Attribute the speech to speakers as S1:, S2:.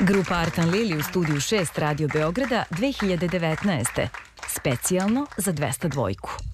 S1: Grupa Artan Lili u studiju 6 Radio Beograda 2019. Specijalno za 202.